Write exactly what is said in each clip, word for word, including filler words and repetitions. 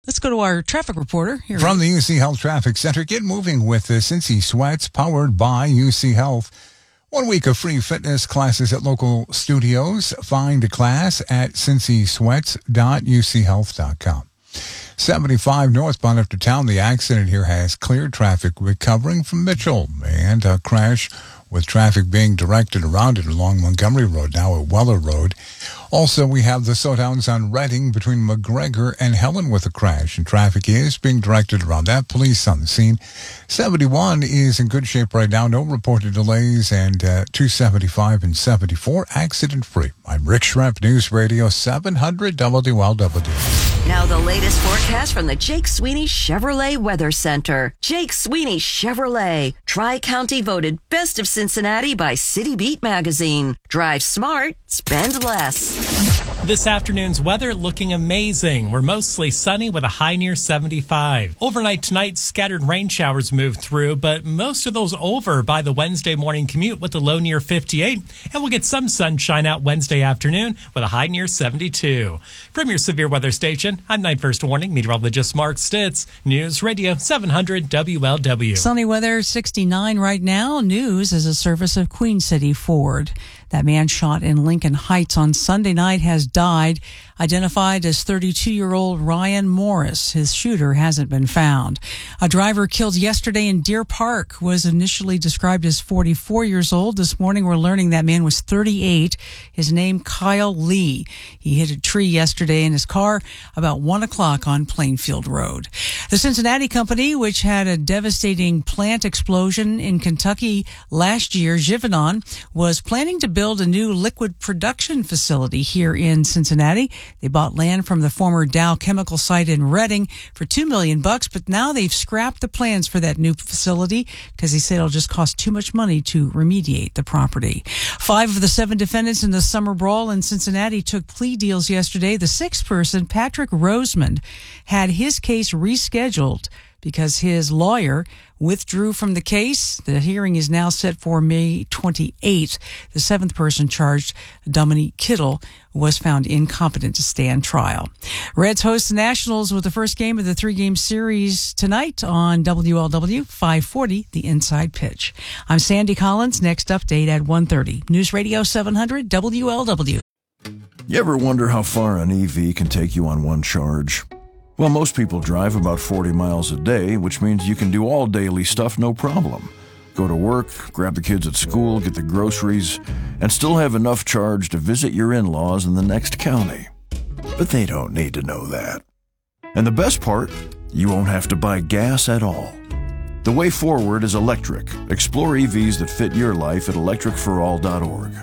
Let's go to our traffic reporter here. From the U C Health Traffic Center, get moving with the Cincy Sweats, powered by U C Health. One week of free fitness classes at local studios. Find a class at cincy sweats dot u c health dot com. seventy-five northbound after town. The accident here has cleared traffic recovering from Mitchell, and a crash with traffic being directed around it along Montgomery Road, now at Weller Road. Also, we have the slowdowns on Reading between McGregor and Helen with a crash, and traffic is being directed around that. Police on the scene. seventy-one is in good shape right now. No reported delays, and uh, two seventy-five and seventy-four accident-free. I'm Rick Schrepp, News Radio seven hundred W L W. Now the latest forecast from the Jake Sweeney Chevrolet Weather Center. Jake Sweeney Chevrolet. Tri-County voted Best of Cincinnati by City Beat magazine. Drive smart, spend less. This afternoon's weather looking amazing. We're mostly sunny with a high near seventy-five. Overnight tonight, scattered rain showers move through, but most of those over by the Wednesday morning commute with a low near fifty-eight. And we'll get some sunshine out Wednesday afternoon with a high near seventy-two. From your severe weather station, I'm Night First Warning meteorologist Mark Stitz. News Radio seven hundred W L W. Sunny weather, sixty-nine right now. News is a service of Queen City Ford. That man shot in Lincoln Heights on Sunday night has died, identified as thirty-two-year-old Ryan Morris. His shooter hasn't been found. A driver killed yesterday in Deer Park was initially described as forty-four years old. This morning we're learning that man was thirty-eight. His name, Kyle Lee. He hit a tree yesterday in his car about one o'clock on Plainfield Road. The Cincinnati company, which had a devastating plant explosion in Kentucky last year, Givaudan, was planning to build a new liquid production facility here in Cincinnati. They bought land from the former Dow Chemical site in Reading for two million bucks, but now they've scrapped the plans for that new facility because they say it'll just cost too much money to remediate the property. Five of the seven defendants in the summer brawl in Cincinnati took plea deals yesterday. The sixth person, Patrick Rosemond, had his case rescheduled because his lawyer withdrew from the case. The hearing is now set for May twenty-eighth. The seventh person charged, Dominique Kittle, was found incompetent to stand trial. Reds host the Nationals with the first game of the three-game series tonight on W L W five forty, The Inside Pitch. I'm Sandy Collins. Next update at one thirty. News Radio seven hundred W L W. You ever wonder how far an E V can take you on one charge? Well, most people drive about forty miles a day, which means you can do all daily stuff no problem. Go to work, grab the kids at school, get the groceries, and still have enough charge to visit your in-laws in the next county. But they don't need to know that. And the best part, you won't have to buy gas at all. The way forward is electric. Explore E Vs that fit your life at electric for all dot org.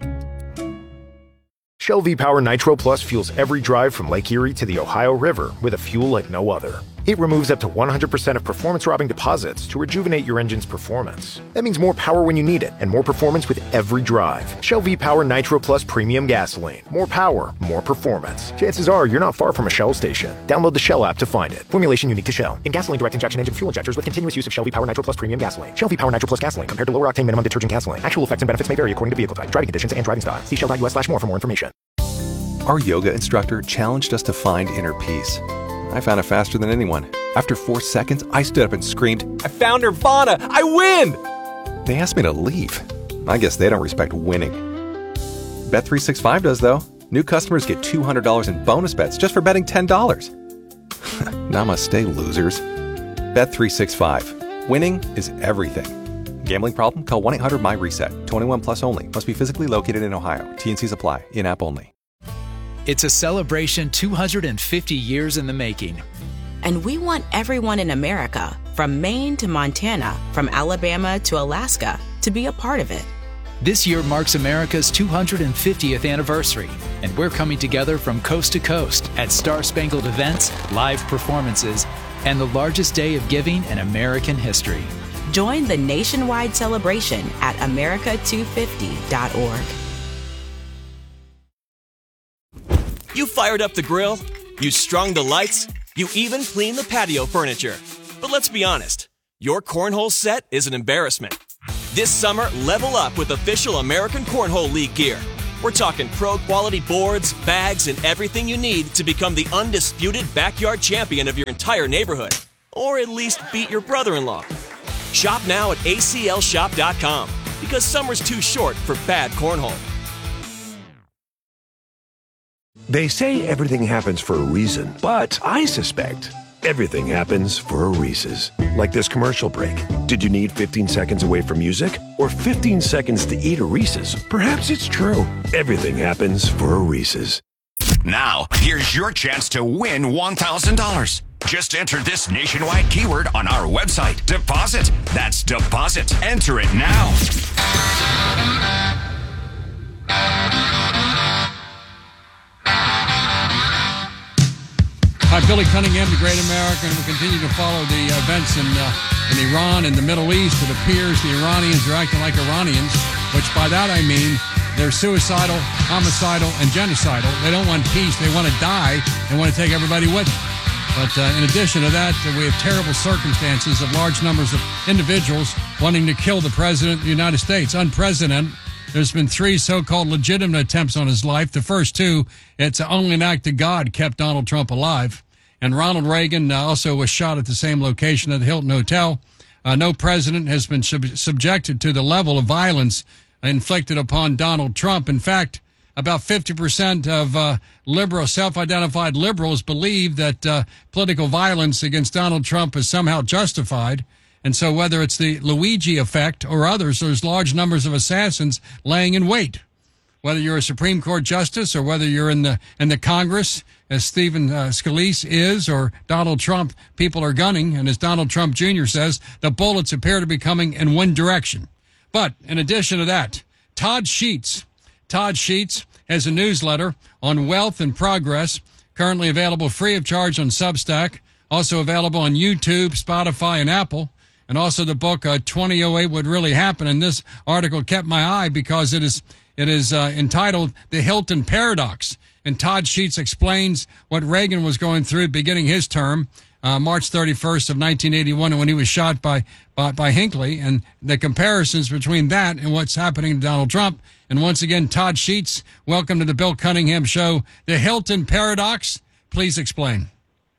Shell V-Power Nitro Plus fuels every drive from Lake Erie to the Ohio River with a fuel like no other. It removes up to one hundred percent of performance-robbing deposits to rejuvenate your engine's performance. That means more power when you need it, and more performance with every drive. Shell V-Power Nitro Plus Premium Gasoline. More power, more performance. Chances are you're not far from a Shell station. Download the Shell app to find it. Formulation unique to Shell. In gasoline direct injection engine fuel injectors with continuous use of Shell V-Power Nitro Plus Premium Gasoline. Shell V-Power Nitro Plus Gasoline compared to lower octane minimum detergent gasoline. Actual effects and benefits may vary according to vehicle type, driving conditions, and driving style. See shell dot u s slash more for more information. Our yoga instructor challenged us to find inner peace. I found it faster than anyone. After four seconds, I stood up and screamed, "I found Nirvana! I win!" They asked me to leave. I guess they don't respect winning. Bet three sixty-five does, though. New customers get two hundred dollars in bonus bets just for betting ten dollars. Namaste, losers. Bet three sixty-five. Winning is everything. Gambling problem? Call one eight hundred my reset. twenty-one plus only. Must be physically located in Ohio. T N Cs apply. In-app only. It's a celebration two hundred fifty years in the making. And we want everyone in America, from Maine to Montana, from Alabama to Alaska, to be a part of it. This year marks America's two hundred fiftieth anniversary, and we're coming together from coast to coast at Star-Spangled events, live performances, and the largest day of giving in American history. Join the nationwide celebration at america two fifty dot org. You fired up the grill, you strung the lights, you even cleaned the patio furniture. But let's be honest, your cornhole set is an embarrassment. This summer, level up with official American Cornhole League gear. We're talking pro-quality boards, bags, and everything you need to become the undisputed backyard champion of your entire neighborhood. Or at least beat your brother-in-law. Shop now at A C L shop dot com because summer's too short for bad cornhole. They say everything happens for a reason, but I suspect everything happens for a Reese's. Like this commercial break. Did you need fifteen seconds away from music? Or fifteen seconds to eat a Reese's? Perhaps it's true. Everything happens for a Reese's. Now, here's your chance to win one thousand dollars. Just enter this nationwide keyword on our website. Deposit. That's deposit. Enter it now. Hi, Billy Cunningham, the Great American. We'll continue to follow the events in, uh, in Iran and the Middle East. It appears the Iranians are acting like Iranians, which by that I mean they're suicidal, homicidal, and genocidal. They don't want peace. They want to die. They want to take everybody with them. But uh, in addition to that, uh, we have terrible circumstances of large numbers of individuals wanting to kill the President of the United States. Unprecedented. There's been three so-called legitimate attempts on his life. The first two, it's only an act of God kept Donald Trump alive. And Ronald Reagan uh, also was shot at the same location at the Hilton Hotel. Uh, no president has been sub- subjected to the level of violence inflicted upon Donald Trump. In fact, about fifty percent of uh, liberal, self-identified liberals believe that uh, political violence against Donald Trump is somehow justified. And so whether it's the Luigi effect or others, there's large numbers of assassins laying in wait. Whether you're a Supreme Court justice or whether you're in the in the Congress, as Stephen uh, Scalise is, or Donald Trump, people are gunning. And as Donald Trump Junior says, the bullets appear to be coming in one direction. But in addition to that, Todd Sheets, Todd Sheets has a newsletter on wealth and progress, currently available free of charge on Substack, also available on YouTube, Spotify, and Apple. And also the book, uh, twenty oh eight What Really Happened. And this article kept my eye because it is it is uh, entitled The Hilton Paradox. And Todd Sheets explains what Reagan was going through beginning his term, uh, March thirty-first of nineteen eighty-one, when he was shot by, by, by Hinckley, and the comparisons between that and what's happening to Donald Trump. And once again, Todd Sheets, welcome to the Bill Cunningham Show. The Hilton Paradox, please explain.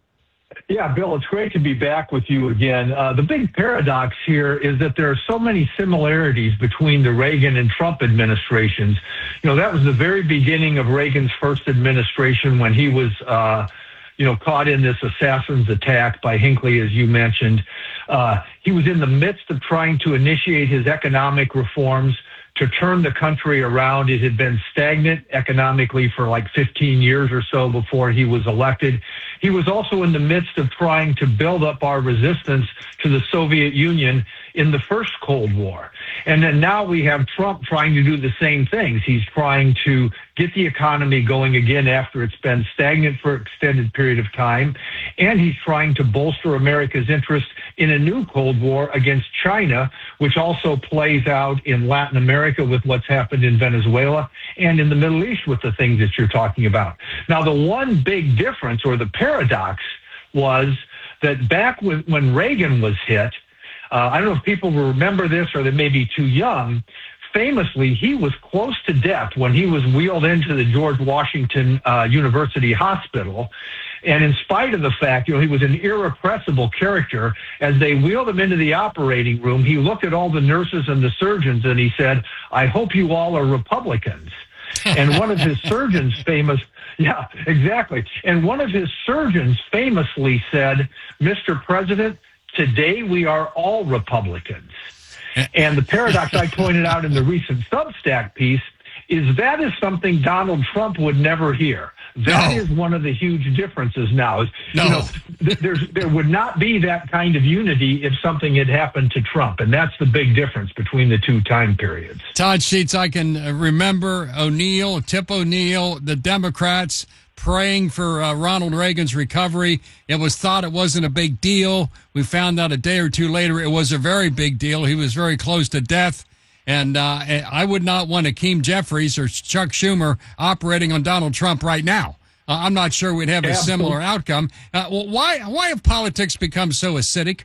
Yeah, Bill, it's great to be back with you again. Uh, the big paradox here is that there are so many similarities between the Reagan and Trump administrations. You know, that was the very beginning of Reagan's first administration when he was, uh, you know, caught in this assassin's attack by Hinckley, as you mentioned. Uh, he was in the midst of trying to initiate his economic reforms to turn the country around. It had been stagnant economically for like fifteen years or so before he was elected. He was also in the midst of trying to build up our resistance to the Soviet Union in the first Cold War. And then now we have Trump trying to do the same things. He's trying to get the economy going again after it's been stagnant for an extended period of time. And he's trying to bolster America's interest in a new Cold War against China, which also plays out in Latin America with what's happened in Venezuela and in the Middle East with the things that you're talking about. Now, the one big difference or the paradox was that back when, when Reagan was hit, uh, I don't know if people will remember this or they may be too young, famously, he was close to death when he was wheeled into the George Washington uh, University Hospital. And in spite of the fact, you know, he was an irrepressible character, as they wheeled him into the operating room, he looked at all the nurses and the surgeons and he said, "I hope you all are Republicans." And one of his surgeons famous, yeah, exactly. And one of his surgeons famously said, "Mister President, today we are all Republicans." And the paradox I pointed out in the recent Substack piece is that is something Donald Trump would never hear. That no. is one of the huge differences now. Is, no. you know, th- there's, there would not be that kind of unity if something had happened to Trump. And that's the big difference between the two time periods. Todd Sheets, I can remember O'Neill, Tip O'Neill, the Democrats praying for uh, Ronald Reagan's recovery. It was thought it wasn't a big deal. We found out a day or two later it was a very big deal. He was very close to death. And uh, I would not want Hakeem Jeffries or Chuck Schumer operating on Donald Trump right now. Uh, I'm not sure we'd have a Absolutely. similar outcome. Uh, well, why why have politics become so acidic?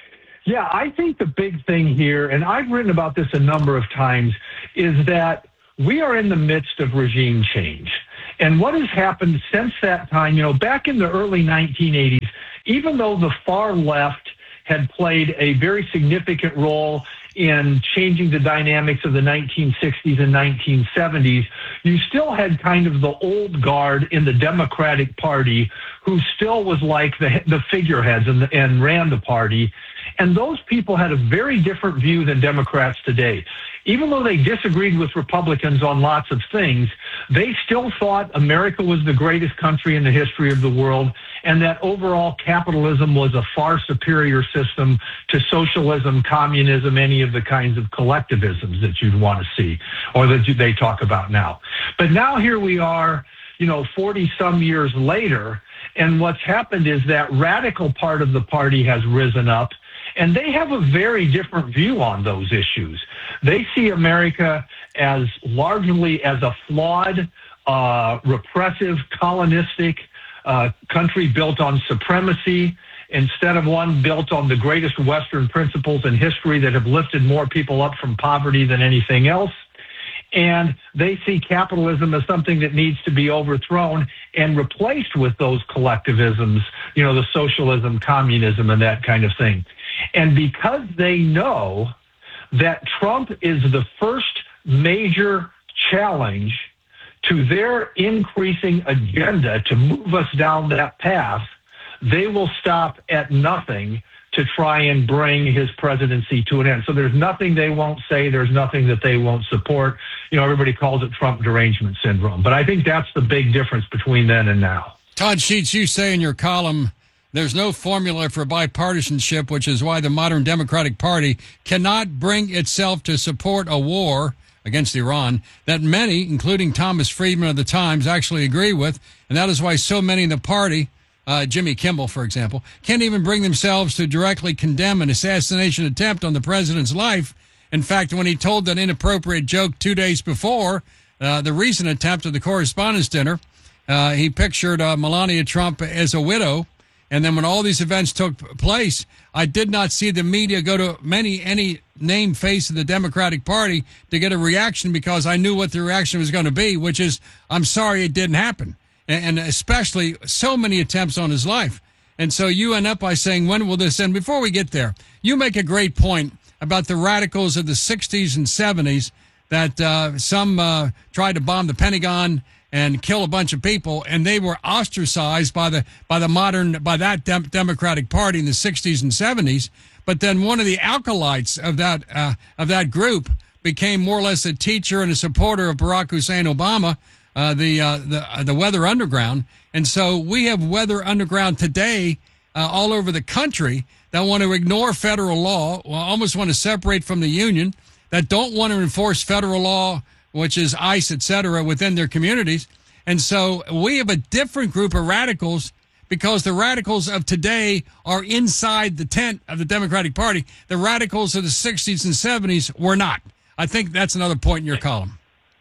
Yeah, I think the big thing here, and I've written about this a number of times, is that we are in the midst of regime change. And what has happened since that time, you know, back in the early nineteen eighties, even though the far left had played a very significant role in changing the dynamics of the nineteen sixties and nineteen seventies, you still had kind of the old guard in the Democratic Party who still was like the, the figureheads and, the, and ran the party. And those people had a very different view than Democrats today. Even though they disagreed with Republicans on lots of things, they still thought America was the greatest country in the history of the world, and that overall capitalism was a far superior system to socialism, communism, any of the kinds of collectivisms that you'd want to see or that they talk about now. But now here we are, you know, forty some years later, and what's happened is that radical part of the party has risen up. And they have a very different view on those issues. They see America as largely as a flawed, uh, repressive, colonistic uh, country built on supremacy instead of one built on the greatest Western principles in history that have lifted more people up from poverty than anything else. And they see capitalism as something that needs to be overthrown and replaced with those collectivisms, you know, the socialism, communism, and that kind of thing. And because they know that Trump is the first major challenge to their increasing agenda to move us down that path, they will stop at nothing to try and bring his presidency to an end. So there's nothing they won't say. There's nothing that they won't support. You know, everybody calls it Trump derangement syndrome. But I think that's the big difference between then and now. Todd Sheets, you say in your column, there's no formula for bipartisanship, which is why the modern Democratic Party cannot bring itself to support a war against Iran that many, including Thomas Friedman of the Times, actually agree with. And that is why so many in the party, Uh, Jimmy Kimmel, for example, can't even bring themselves to directly condemn an assassination attempt on the president's life. In fact, when he told that inappropriate joke two days before uh, the recent attempt at the Correspondents' Dinner, uh, he pictured uh, Melania Trump as a widow. And then when all these events took place, I did not see the media go to many any named face of the Democratic Party to get a reaction because I knew what the reaction was going to be, which is, I'm sorry it didn't happen. And especially so many attempts on his life. And so you end up by saying, when will this end? Before we get there, you make a great point about the radicals of the sixties and seventies that uh, some uh, tried to bomb the Pentagon and kill a bunch of people, and they were ostracized by the by the modern, by that dem- Democratic Party in the sixties and seventies. But then one of the acolytes of that uh, of that group became more or less a teacher and a supporter of Barack Hussein Obama, Uh, the uh, the uh, the Weather Underground. And so we have Weather Underground today uh, all over the country that want to ignore federal law, almost want to separate from the union, that don't want to enforce federal law, which is ICE, et cetera, within their communities. And so we have a different group of radicals because the radicals of today are inside the tent of the Democratic Party. The radicals of the sixties and seventies were not. I think that's another point in your column.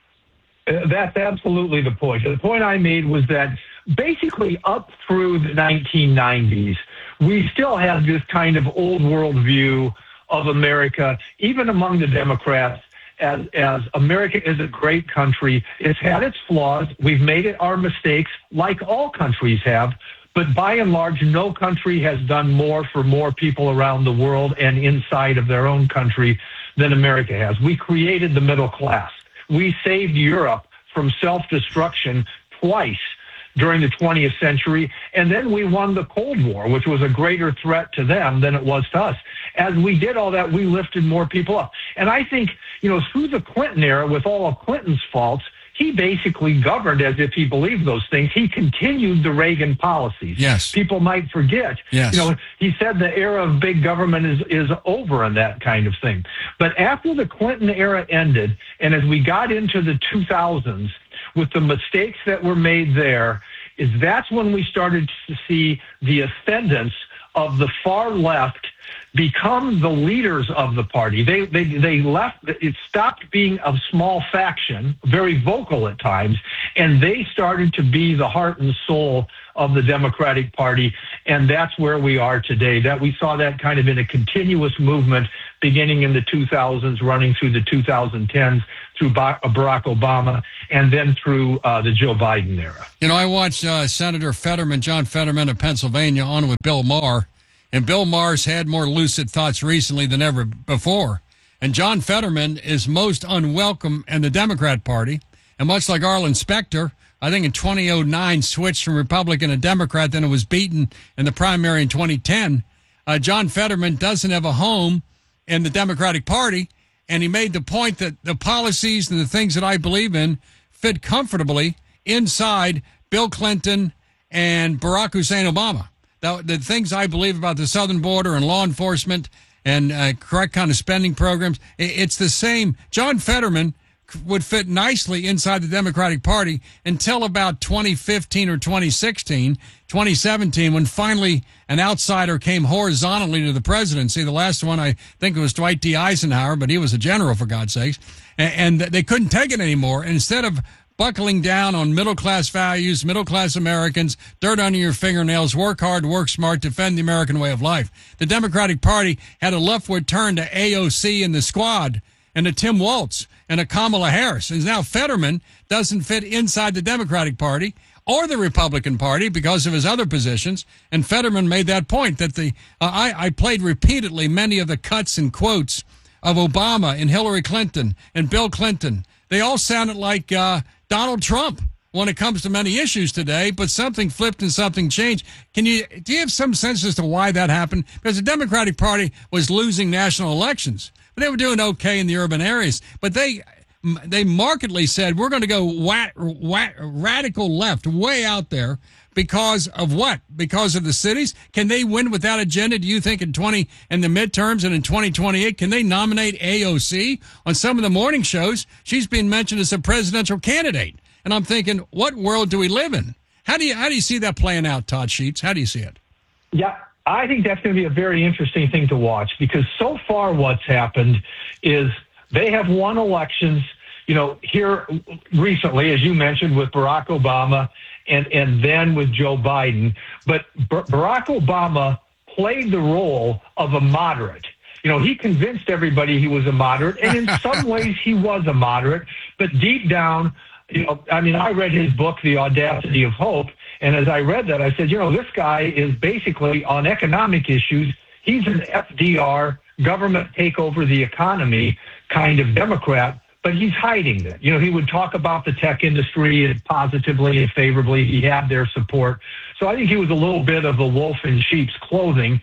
That's absolutely the point. The point I made was that basically up through the nineteen nineties, we still have this kind of old world view of America, even among the Democrats, as, as America is a great country. It's had its flaws. We've made it our mistakes, like all countries have. But by and large, no country has done more for more people around the world and inside of their own country than America has. We created the middle class. We saved Europe from self-destruction twice during the twentieth century, and then we won the Cold War, which was a greater threat to them than it was to us. As we did all that, we lifted more people up. And I think, you know, through the Clinton era, with all of Clinton's faults, he basically governed as if he believed those things. He continued the Reagan policies. Yes. People might forget. Yes. You know, he said the era of big government is, is over and that kind of thing. But after the Clinton era ended, and as we got into the two thousands, with the mistakes that were made there, is that's when we started to see the ascendance of the far left become the leaders of the party. They they they left. It stopped being a small faction, very vocal at times, and they started to be the heart and soul of the Democratic Party, and that's where we are today. That we saw that kind of in a continuous movement beginning in the two thousands, running through the two thousand tens, through Barack Obama, and then through uh, the Joe Biden era. You know, I watched uh, Senator Fetterman, John Fetterman of Pennsylvania, on with Bill Maher, and Bill Maher's had more lucid thoughts recently than ever before. And John Fetterman is most unwelcome in the Democrat Party, and much like Arlen Specter, I think in twenty oh nine switched from Republican to Democrat, then it was beaten in the primary in twenty ten. Uh, John Fetterman doesn't have a home in the Democratic Party, and he made the point that the policies and the things that I believe in fit comfortably inside Bill Clinton and Barack Hussein Obama. The, the things I believe about the southern border and law enforcement and uh, correct kind of spending programs, it, it's the same. John Fetterman would fit nicely inside the Democratic Party until about twenty fifteen or twenty sixteen, twenty seventeen, when finally an outsider came horizontally to the presidency. The last one, I think it was Dwight D. Eisenhower, but he was a general, for God's sakes. And, and they couldn't take it anymore. And instead of buckling down on middle-class values, middle-class Americans, dirt under your fingernails, work hard, work smart, defend the American way of life, the Democratic Party had a leftward turn to A O C and the Squad and to Tim Walz and a Kamala Harris. And now Fetterman doesn't fit inside the Democratic Party or the Republican Party because of his other positions. And Fetterman made that point that the uh, I, I played repeatedly many of the cuts and quotes of Obama and Hillary Clinton and Bill Clinton. They all sounded like uh, Donald Trump when it comes to many issues today, but something flipped and something changed. Can you do you have some sense as to why that happened? Because the Democratic Party was losing national elections. But they were doing okay in the urban areas. But they they markedly said, we're going to go wat, wat, radical left, way out there, because of what? Because of the cities? Can they win with that agenda, do you think, in twenty in the midterms and in twenty twenty-eight? Can they nominate A O C? On some of the morning shows, she's being mentioned as a presidential candidate. And I'm thinking, what world do we live in? How do you how do you see that playing out, Todd Sheets? How do you see it? Yeah. I think that's going to be a very interesting thing to watch, because so far what's happened is they have won elections, you know, here recently, as you mentioned, with Barack Obama and, and then with Joe Biden. But Bar- Barack Obama played the role of a moderate. You know, he convinced everybody he was a moderate, and in some ways he was a moderate, but deep down, you know, I mean, I read his book, The Audacity of Hope, and as I read that, I said, you know, this guy is basically, on economic issues, he's an F D R, government take over the economy kind of Democrat, but he's hiding that. You know, he would talk about the tech industry and positively and favorably. He had their support. So I think he was a little bit of a wolf in sheep's clothing.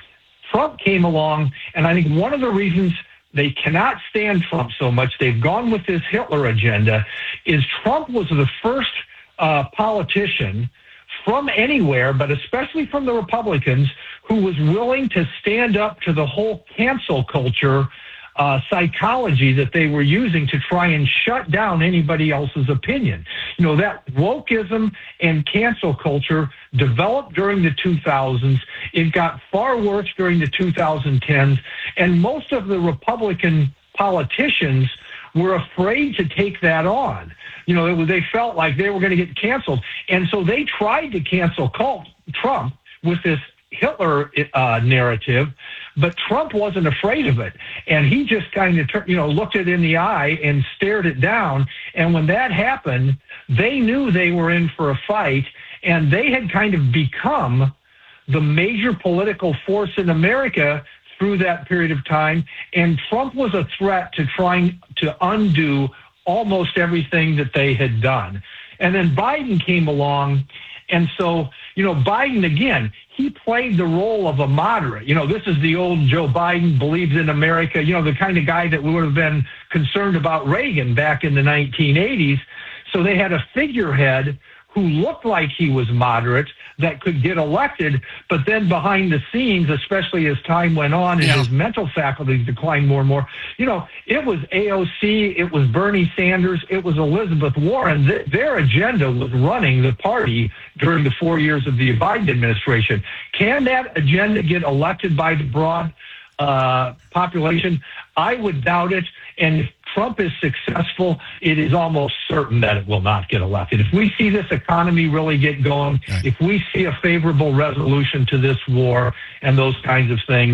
Trump came along, and I think one of the reasons they cannot stand Trump so much, they've gone with this Hitler agenda, is Trump was the first uh, politician from anywhere, but especially from the Republicans, who was willing to stand up to the whole cancel culture uh, psychology that they were using to try and shut down anybody else's opinion. You know, that wokeism and cancel culture developed during the two thousands. It got far worse during the two thousand tens, and most of the Republican politicians were afraid to take that on. You know, it, they felt like they were going to get canceled. And so they tried to cancel cult, Trump with this Hitler uh, narrative, but Trump wasn't afraid of it. And he just kind of, you know, looked it in the eye and stared it down. And when that happened, they knew they were in for a fight, and they had kind of become the major political force in America through that period of time. And Trump was a threat to trying to undo almost everything that they had done. And then Biden came along. And so, you know, Biden, again, he played the role of a moderate. You know, this is the old Joe Biden, believes in America, you know, the kind of guy that would have been concerned about Reagan back in the nineteen eighties. So they had a figurehead who looked like he was moderate that could get elected, but then behind the scenes, especially as time went on and yeah. his mental faculties declined more and more, you know, it was A O C, it was Bernie Sanders, it was Elizabeth Warren. Th- their agenda was running the party during the four years of the Biden administration. Can that agenda get elected by the broad uh, population? I would doubt it. And if Trump is successful, it is almost certain that it will not get elected. If we see this economy really get going, right. if we see a favorable resolution to this war and those kinds of things,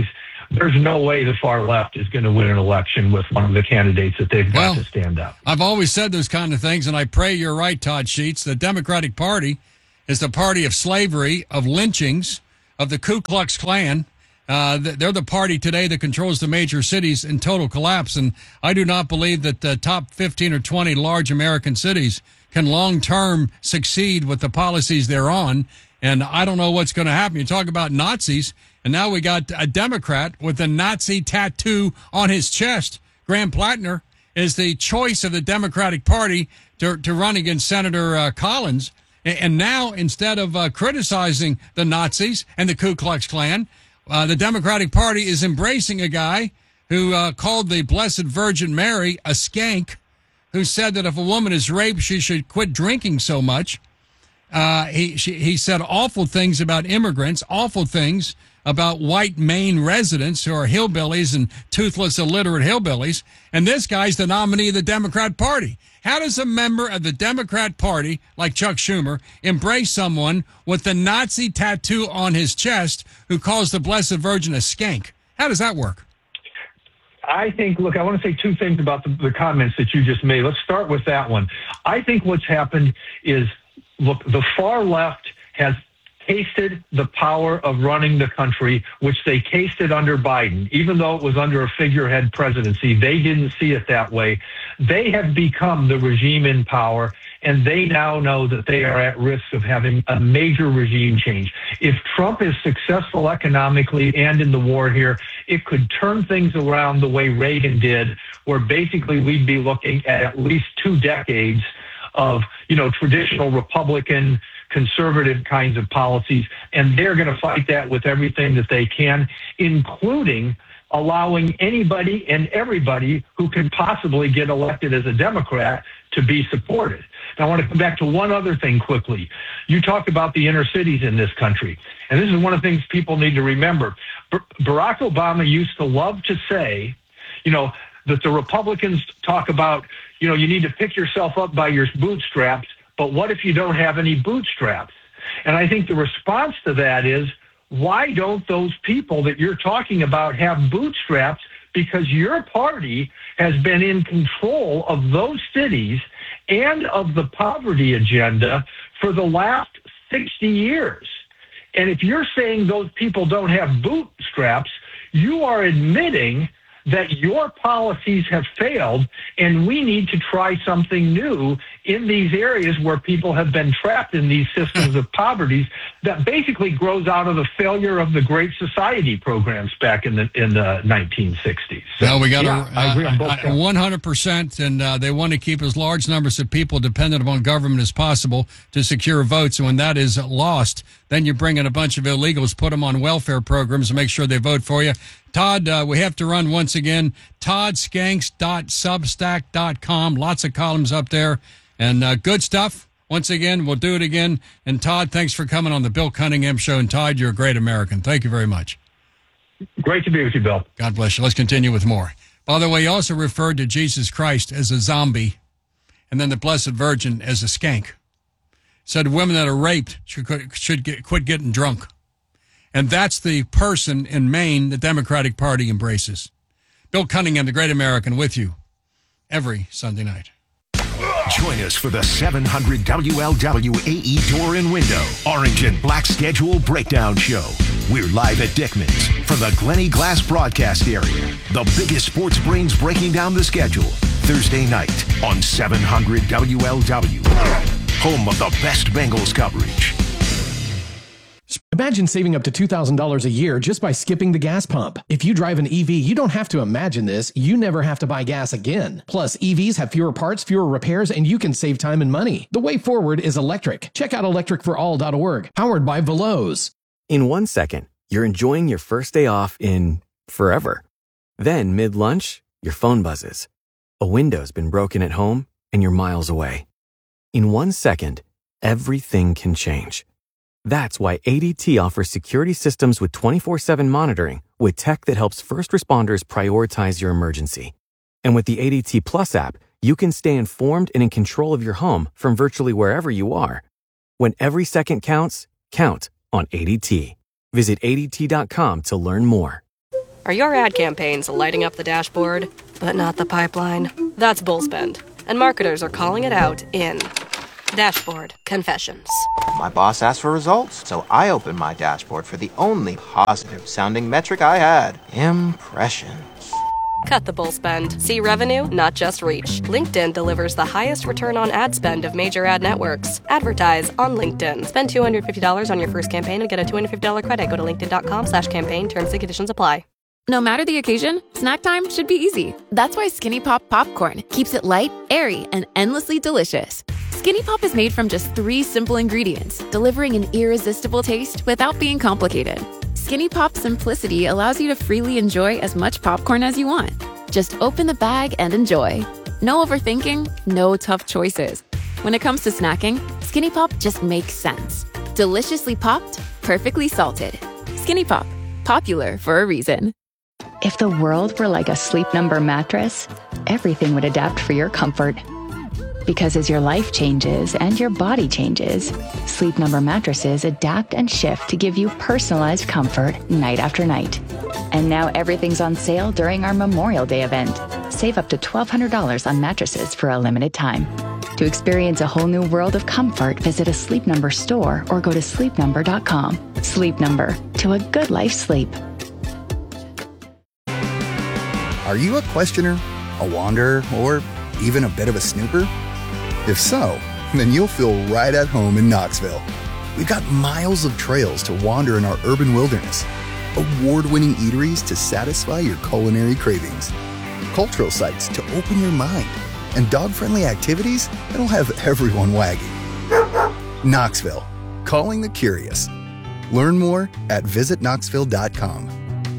there's no way the far left is going to win an election with one of the candidates that they've got well, to stand up. I've always said those kind of things, and I pray you're right, Todd Sheets. The Democratic Party is the party of slavery, of lynchings, of the Ku Klux Klan. Uh, they're the party today that controls the major cities in total collapse, and I do not believe that the top fifteen or twenty large American cities can long-term succeed with the policies they're on, and I don't know what's going to happen. You talk about Nazis, and now we got a Democrat with a Nazi tattoo on his chest. Graham Plattner is the choice of the Democratic Party to, to run against Senator uh, Collins, and, and now instead of uh, criticizing the Nazis and the Ku Klux Klan, Uh, the Democratic Party is embracing a guy who uh, called the Blessed Virgin Mary a skank, who said that if a woman is raped, she should quit drinking so much. Uh, he she, he said awful things about immigrants, awful things about white Maine residents who are hillbillies and toothless, illiterate hillbillies. And this guy's the nominee of the Democrat Party. How does a member of the Democrat Party, like Chuck Schumer, embrace someone with the Nazi tattoo on his chest who calls the Blessed Virgin a skank? How does that work? I think, look, I want to say two things about the, the comments that you just made. Let's start with that one. I think what's happened is, look, the far left has tasted the power of running the country, which they tasted under Biden. Even though it was under a figurehead presidency, they didn't see it that way. They have become the regime in power, and they now know that they are at risk of having a major regime change. If Trump is successful economically and in the war here, it could turn things around the way Reagan did, where basically we'd be looking at at least two decades of, you know, traditional Republican conservative kinds of policies, and they're going to fight that with everything that they can, including allowing anybody and everybody who can possibly get elected as a Democrat to be supported. Now, I want to come back to one other thing quickly. You talk about the inner cities in this country, and this is one of the things people need to remember. Bar- Barack Obama used to love to say, you know, that the Republicans talk about, you know, you need to pick yourself up by your bootstraps, but what if you don't have any bootstraps? And I think the response to that is, why don't those people that you're talking about have bootstraps? Because your party has been in control of those cities and of the poverty agenda for the last sixty years. And if you're saying those people don't have bootstraps, you are admitting that your policies have failed, and we need to try something new in these areas where people have been trapped in these systems of poverty that basically grows out of the failure of the Great Society programs back in the in the nineteen sixties. So, well, we got yeah, a, I agree on both uh, one hundred percent, and uh, they want to keep as large numbers of people dependent upon government as possible to secure votes. And when that is lost, then you bring in a bunch of illegals, put them on welfare programs, and make sure they vote for you. Todd, uh, we have to run once again. todd skanks dot substack dot com. Lots of columns up there, and uh, good stuff. Once again, we'll do it again. And Todd, thanks for coming on the Bill Cunningham Show. And Todd, you're a great American. Thank you very much. Great to be with you, Bill. God bless you. Let's continue with more. By the way, he also referred to Jesus Christ as a zombie, and then the Blessed Virgin as a skank. Said women that are raped should, should get, quit getting drunk. And that's the person in Maine the Democratic Party embraces. Bill Cunningham, the Great American, with you every Sunday night. Join us for the seven hundred W L W A E Door and Window Orange and Black Schedule Breakdown Show. We're live at Dickman's from the Glenny Glass broadcast area. The biggest sports brains breaking down the schedule. Thursday night on seven hundred W L W. Home of the best Bengals coverage. Imagine saving up to two thousand dollars a year just by skipping the gas pump. If you drive an E V, you don't have to imagine this. You never have to buy gas again. Plus, E Vs have fewer parts, fewer repairs, and you can save time and money. The way forward is electric. Check out electric for all dot org, powered by Veloz. In one second, you're enjoying your first day off in forever. Then, mid-lunch, your phone buzzes. A window's been broken at home, and you're miles away. In one second, everything can change. That's why A D T offers security systems with twenty-four seven monitoring with tech that helps first responders prioritize your emergency. And with the A D T Plus app, you can stay informed and in control of your home from virtually wherever you are. When every second counts, count on A D T. Visit A D T dot com to learn more. Are your ad campaigns lighting up the dashboard, but not the pipeline? That's Bullspend, and marketers are calling it out in Dashboard Confessions. My boss asked for results, so I opened my dashboard for the only positive-sounding metric I had: impressions. Cut the bull spend. See revenue, not just reach. LinkedIn delivers the highest return on ad spend of major ad networks. Advertise on LinkedIn. Spend two hundred fifty dollars on your first campaign and get a two hundred fifty dollars credit. Go to linkedin.com slash campaign. Terms and conditions apply. No matter the occasion, snack time should be easy. That's why Skinny Pop Popcorn keeps it light, airy, and endlessly delicious. Skinny Pop is made from just three simple ingredients, delivering an irresistible taste without being complicated. Skinny Pop's simplicity allows you to freely enjoy as much popcorn as you want. Just open the bag and enjoy. No overthinking, no tough choices. When it comes to snacking, Skinny Pop just makes sense. Deliciously popped, perfectly salted. Skinny Pop, popular for a reason. If the world were like a Sleep Number mattress, everything would adapt for your comfort. Because as your life changes and your body changes, Sleep Number mattresses adapt and shift to give you personalized comfort night after night. And now everything's on sale during our Memorial Day event. Save up to twelve hundred dollars on mattresses for a limited time. To experience a whole new world of comfort, visit a Sleep Number store or go to sleep number dot com. Sleep Number, to a good life's sleep. Are you a questioner, a wanderer, or even a bit of a snooper? If so, then you'll feel right at home in Knoxville. We've got miles of trails to wander in our urban wilderness, award-winning eateries to satisfy your culinary cravings, cultural sites to open your mind, and dog-friendly activities that'll have everyone wagging. Knoxville, calling the curious. Learn more at visit knoxville dot com.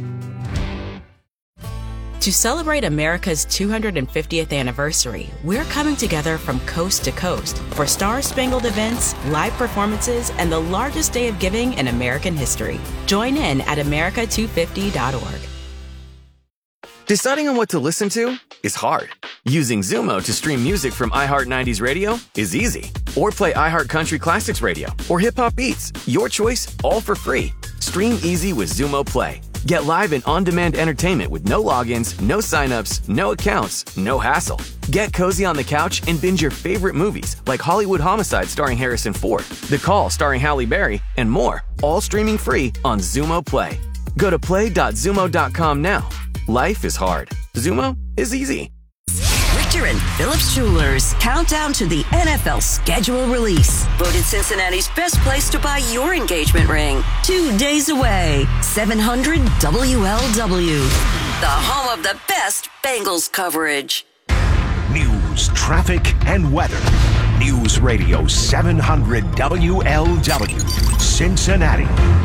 To celebrate America's two hundred fiftieth anniversary, we're coming together from coast to coast for star-spangled events, live performances, and the largest day of giving in American history. Join in at america two fifty dot org. Deciding on what to listen to is hard. Using Zumo to stream music from iHeart nineties Radio is easy. Or play iHeart Country Classics Radio or Hip Hop Beats. Your choice, all for free. Stream easy with Zumo Play. Get live and on-demand entertainment with no logins, no signups, no accounts, no hassle. Get cozy on the couch and binge your favorite movies like Hollywood Homicide starring Harrison Ford, The Call starring Halle Berry, and more, all streaming free on Zumo Play. Go to play dot zumo dot com now. Life is hard. Zumo is easy. Richter and Phillips Jewelers countdown to the N F L schedule release. Voted Cincinnati's best place to buy your engagement ring. Two days away. seven hundred W L W. The home of the best Bengals coverage. News, traffic, and weather. News Radio seven hundred W L W, Cincinnati.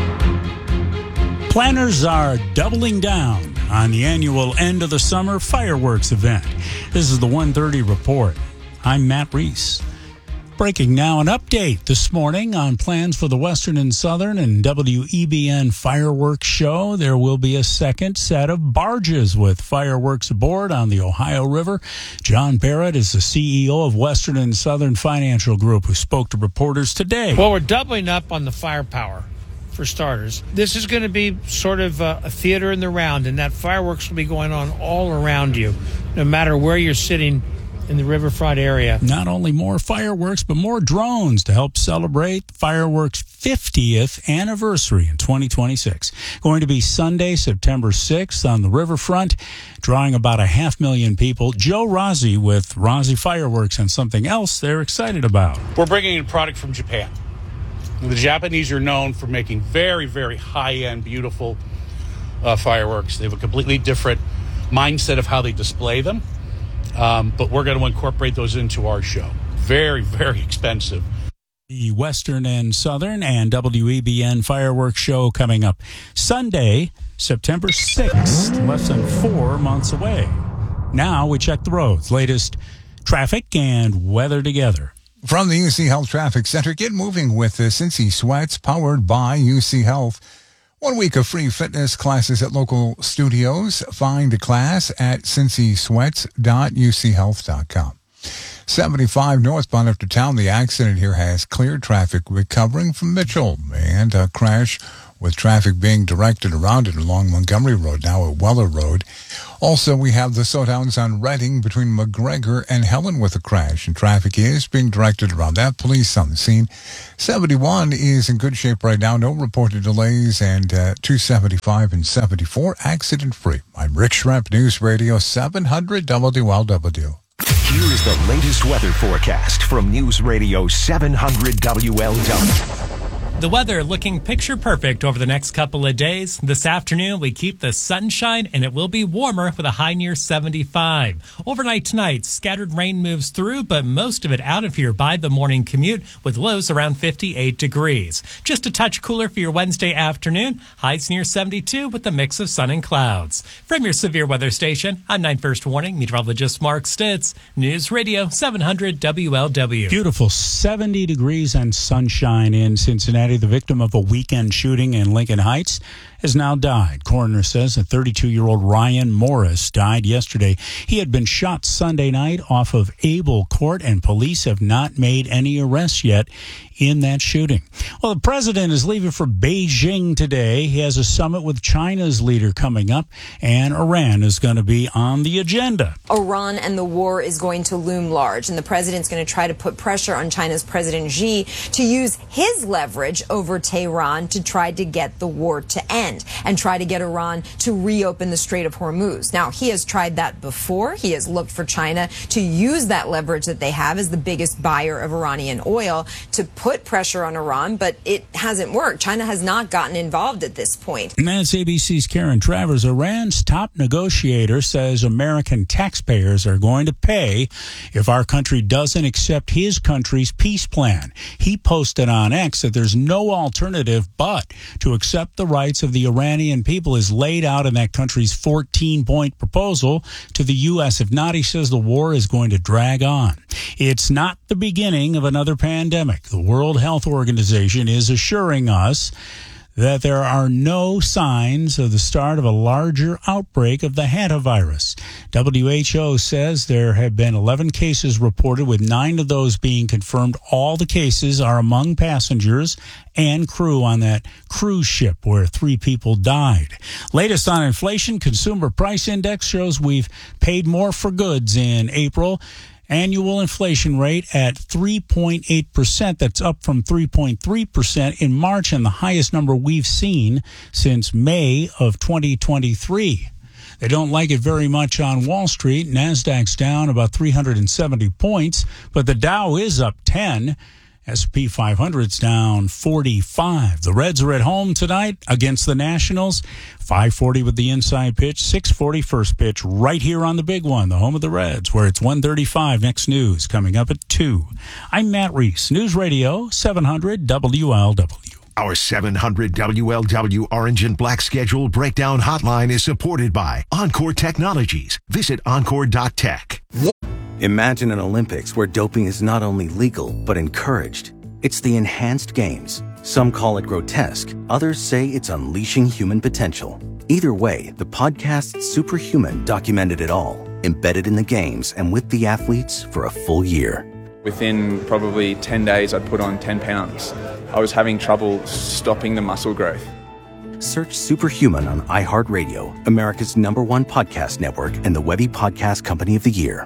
Planners are doubling down on the annual end of the summer fireworks event. This is the one thirty report. I'm Matt Reese. Breaking now, an update this morning on plans for the Western and Southern and W E B N fireworks show. There will be a second set of barges with fireworks aboard on the Ohio River. John Barrett is the C E O of Western and Southern Financial Group, who spoke to reporters today. Well, we're doubling up on the firepower. For starters, this is going to be sort of a, a theater in the round, and that fireworks will be going on all around you, no matter where you're sitting in the riverfront area. Not only more fireworks, but more drones to help celebrate fireworks' fiftieth anniversary in twenty twenty-six. Going to be Sunday, September sixth on the riverfront, drawing about a half million people. Joe Rossi with Rossi Fireworks and something else they're excited about. We're bringing in a product from Japan. The Japanese are known for making very, very high-end, beautiful uh, fireworks. They have a completely different mindset of how they display them, um, but we're going to incorporate those into our show. Very, very expensive. The Western and Southern and W E B N fireworks show coming up Sunday, September sixth, less than four months away. Now we check the roads. Latest traffic and weather together. From the U C Health Traffic Center, get moving with the Cincy Sweats, powered by U C Health. One week of free fitness classes at local studios. Find a class at cincy sweats dot u c health dot com. seventy-five northbound after town. The accident here has cleared traffic recovering from Mitchell, and a crash with traffic being directed around it along Montgomery Road, now at Weller Road. Also, we have the slowdowns on Reading between McGregor and Helen with a crash, and traffic is being directed around that. Police on the scene. seventy-one is in good shape right now. No reported delays, and uh, two seventy-five and seventy-four accident-free. I'm Rick Schrepp, News Radio seven hundred W L W. Here's the latest weather forecast from News Radio seven hundred W L W. The weather looking picture perfect over the next couple of days. This afternoon, we keep the sunshine, and it will be warmer with a high near seventy-five. Overnight tonight, scattered rain moves through, but most of it out of here by the morning commute with lows around fifty-eight degrees. Just a touch cooler for your Wednesday afternoon. Highs near seventy-two with a mix of sun and clouds. From your severe weather station, I'm nine First Warning meteorologist Mark Stitz. News Radio seven hundred W L W. Beautiful seventy degrees and sunshine in Cincinnati. The victim of a weekend shooting in Lincoln Heights has now died. Coroner says a thirty-two-year-old Ryan Morris died yesterday. He had been shot Sunday night off of Abel Court, and police have not made any arrests yet in that shooting. Well, the president is leaving for Beijing today. He has a summit with China's leader coming up, and Iran is going to be on the agenda. Iran and the war is going to loom large, and the president's going to try to put pressure on China's President Xi to use his leverage over Tehran to try to get the war to end and try to get Iran to reopen the Strait of Hormuz. Now, he has tried that before. He has looked for China to use that leverage that they have as the biggest buyer of Iranian oil to put pressure on Iran, but it hasn't worked. China has not gotten involved at this point. And that's A B C's Karen Travers. Iran's top negotiator says American taxpayers are going to pay if our country doesn't accept his country's peace plan. He posted on X that there's no alternative but to accept the rights of the Iranian people as laid out in that country's fourteen-point proposal to the U S. If not, he says the war is going to drag on. It's not the beginning of another pandemic. The World Health Organization is assuring us that there are no signs of the start of a larger outbreak of the hantavirus. W H O says there have been eleven cases reported, with nine of those being confirmed. All the cases are among passengers and crew on that cruise ship where three people died. Latest on inflation, Consumer Price Index shows we've paid more for goods in April. Annual inflation rate at three point eight percent. That's up from three point three percent in March, and the highest number we've seen since May of twenty twenty-three. They don't like it very much on Wall Street. NASDAQ's down about three hundred seventy points, but the Dow is up ten. S and P five hundred's down forty-five. The Reds are at home tonight against the Nationals. five forty with the inside pitch, six forty first pitch, right here on the big one, the home of the Reds, where it's one thirty-five. Next news coming up at two. I'm Matt Reese, News Radio seven hundred W L W. Our seven hundred W L W Orange and Black Schedule Breakdown Hotline is supported by Encore Technologies. Visit encore dot tech. Imagine an Olympics where doping is not only legal, but encouraged. It's the enhanced games. Some call it grotesque. Others say it's unleashing human potential. Either way, the podcast Superhuman documented it all, embedded in the games and with the athletes for a full year. Within probably ten days, I'd put on ten pounds. I was having trouble stopping the muscle growth. Search Superhuman on iHeartRadio, America's number one podcast network and the Webby Podcast Company of the Year.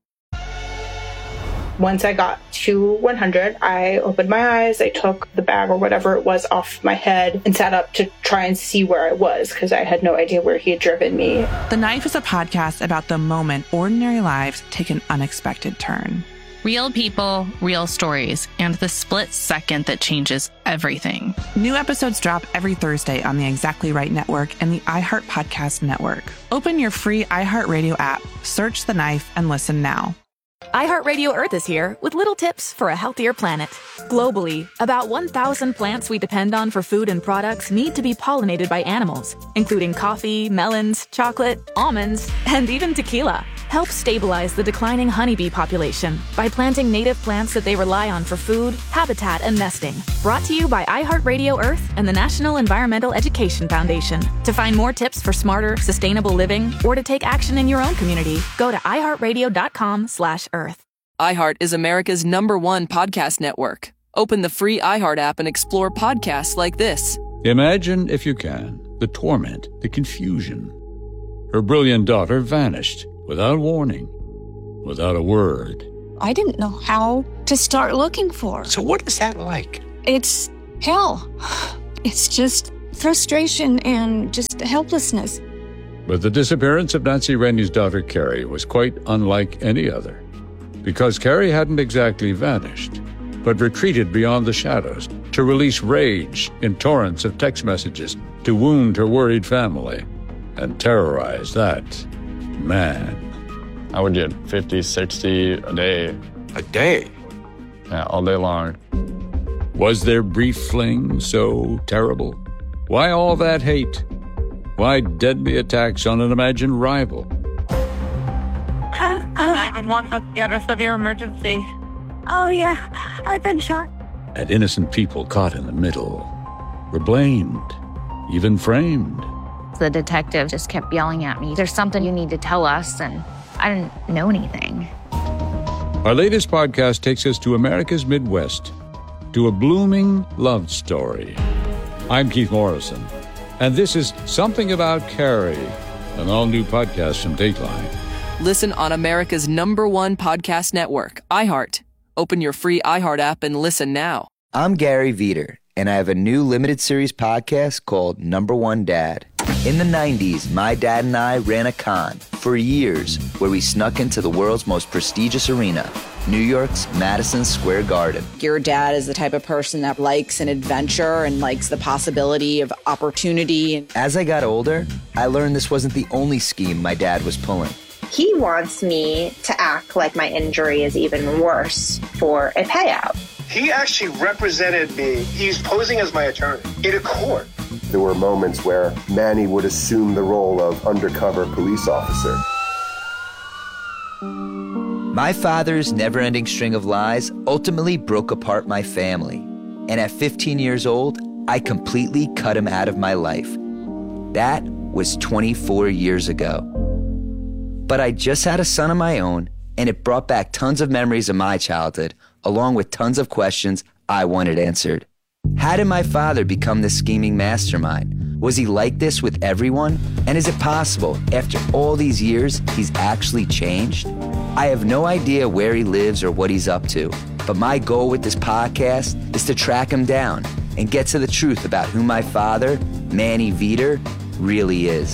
Once I got to one hundred, I opened my eyes, I took the bag or whatever it was off my head and sat up to try and see where I was because I had no idea where he had driven me. The Knife is a podcast about the moment ordinary lives take an unexpected turn. Real people, real stories, and the split second that changes everything. New episodes drop every Thursday on the Exactly Right Network and the iHeart Podcast Network. Open your free iHeartRadio app, search The Knife, and listen now. iHeartRadio Earth is here with little tips for a healthier planet. Globally, about one thousand plants we depend on for food and products need to be pollinated by animals, including coffee, melons, chocolate, almonds, and even tequila. Help stabilize the declining honeybee population by planting native plants that they rely on for food, habitat, and nesting. Brought to you by iHeartRadio Earth and the National Environmental Education Foundation. To find more tips for smarter, sustainable living, or to take action in your own community, go to iHeartRadio.com slash Earth. iHeart is America's number one podcast network. Open the free iHeart app and explore podcasts like this. Imagine, if you can, the torment, the confusion. Her brilliant daughter vanished without warning, without a word. I didn't know how to start looking for her. So what is that like? It's hell. It's just frustration and just helplessness. But the disappearance of Nancy Rennie's daughter, Carrie, was quite unlike any other. Because Carrie hadn't exactly vanished, but retreated beyond the shadows to release rage in torrents of text messages to wound her worried family and terrorize that man. I would get fifty, sixty a day. A day? Yeah, all day long. Was their brief fling so terrible? Why all that hate? Why deadly attacks on an imagined rival? nine one one, got a severe emergency. Oh, yeah, I've been shot. And innocent people caught in the middle were blamed, even framed. The detective just kept yelling at me, "There's something you need to tell us," and I didn't know anything. Our latest podcast takes us to America's Midwest, to a blooming love story. I'm Keith Morrison, and this is Something About Carrie, an all-new podcast from Dateline. Listen on America's number one podcast network, iHeart. Open your free iHeart app and listen now. I'm Gary Veter, and I have a new limited series podcast called Number One Dad. In the nineties, my dad and I ran a con for years where we snuck into the world's most prestigious arena, New York's Madison Square Garden. Your dad is the type of person that likes an adventure and likes the possibility of opportunity. As I got older, I learned this wasn't the only scheme my dad was pulling. He wants me to act like my injury is even worse for a payout. He actually represented me. He's posing as my attorney in a court. There were moments where Manny would assume the role of undercover police officer. My father's never-ending string of lies ultimately broke apart my family. And at fifteen years old, I completely cut him out of my life. That was twenty-four years ago. But I just had a son of my own, and it brought back tons of memories of my childhood, along with tons of questions I wanted answered. How did my father become this scheming mastermind? Was he like this with everyone? And is it possible, after all these years, he's actually changed? I have no idea where he lives or what he's up to, but my goal with this podcast is to track him down and get to the truth about who my father, Manny Veter, really is.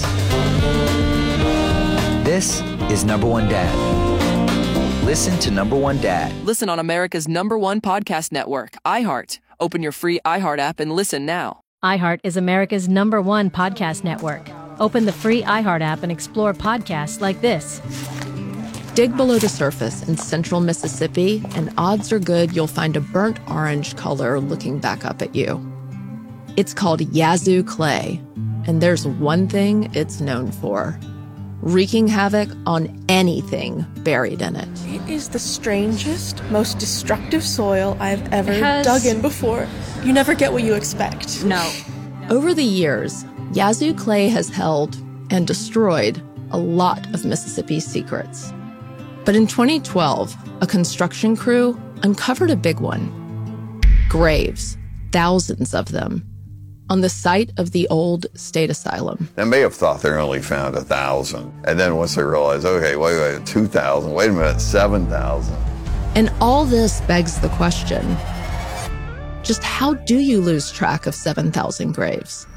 This is Number One Dad. Listen to Number One Dad. Listen on America's number one podcast network, iHeart. Open your free iHeart app and listen now. iHeart is America's number one podcast network. Open the free iHeart app and explore podcasts like this. Dig below the surface in central Mississippi, and odds are good you'll find a burnt orange color looking back up at you. It's called Yazoo clay, and there's one thing it's known for: wreaking havoc on anything buried in it. It is the strangest, most destructive soil I've ever has... dug in before. You never get what you expect. No. Over the years, Yazoo clay has held and destroyed a lot of Mississippi's secrets. But in twenty twelve, a construction crew uncovered a big one. Graves, thousands of them, on the site of the old state asylum. They may have thought they only found a thousand. And then once they realized, okay, wait, wait, two thousand, wait a minute, seven thousand. And all this begs the question, just how do you lose track of seven thousand graves?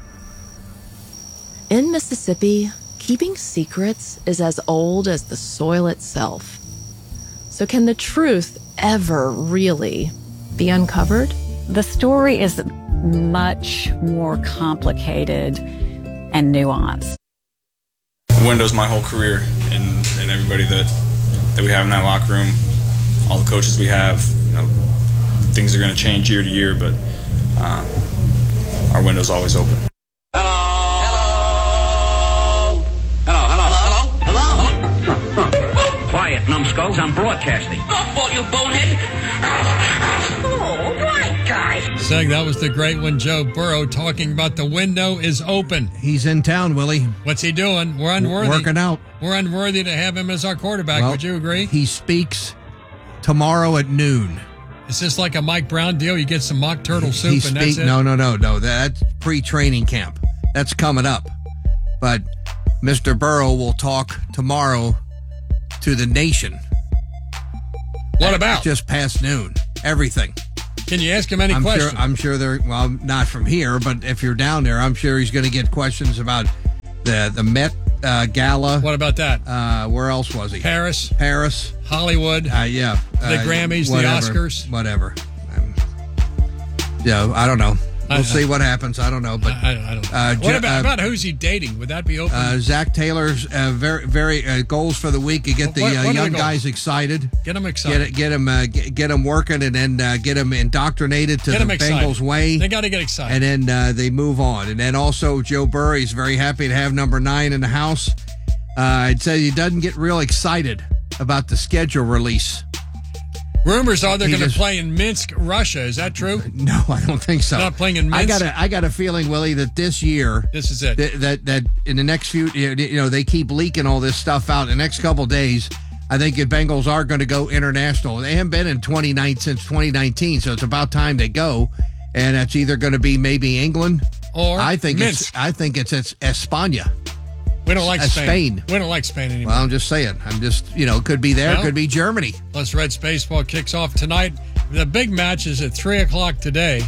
In Mississippi, keeping secrets is as old as the soil itself. So can the truth ever really be uncovered? The story is much more complicated and nuanced. Windows my whole career, and, and everybody that, that we have in that locker room, all the coaches we have, you know, things are going to change year to year, but uh, our window's always open. Quiet, numbskulls, I'm broadcasting. Softball, you bonehead! Oh, right guy. Saying that was the great one, Joe Burrow, talking about the window is open. He's in town, Willie. What's he doing? We're unworthy. Working out. We're unworthy to have him as our quarterback. Well, would you agree? He speaks tomorrow at noon. Is this like a Mike Brown deal? You get some mock turtle soup He's and that's speak- it? No, no, no, no. That's pre-training camp. That's coming up. But Mister Burrow will talk tomorrow to the nation. What about? Just past noon. Everything. Can you ask him any I'm questions? Sure, I'm sure they're, well, not from here, but if you're down there, I'm sure he's going to get questions about the, the Met uh, Gala. What about that? Uh, where else was he? Paris. Paris. Hollywood. Uh, yeah. The Uh, Grammys, whatever, the Oscars. Whatever. Um, yeah, I don't know. We'll I- see what happens. I don't know. But I, I don't know. Uh, what Ju- about, uh, about who's he dating? Would that be open? Uh, Zach Taylor's uh, very, very uh, goals for the week. You get the What- what uh, are the young goals? guys excited. Get them excited. Get get them, uh, get, get them working, and then uh, get them indoctrinated to Get the 'em excited. Bengals way. They got to get excited. And then uh, they move on. And then also Joe Burrow, he's very happy to have number nine in the house. Uh, I'd say he doesn't get real excited about the schedule release. Rumors are they're He going to just- play in Minsk, Russia. Is that true? No, I don't think so. Not playing in Minsk? I got a, I got a feeling, Willie, that this year, This is it. that that, that in the next few, you know, they keep leaking all this stuff out. In the next couple days, I think the Bengals are going to go international. They haven't been in twenty nine since twenty nineteen, so it's about time they go. And that's either going to be maybe England Or I think Minsk. it's I think it's, it's España. We don't like Uh, Spain. Spain. We don't like Spain anymore. Well, I'm just saying. I'm just, you know, could be there, Well, could be Germany. Plus, Reds baseball kicks off tonight. The big match is at three o'clock today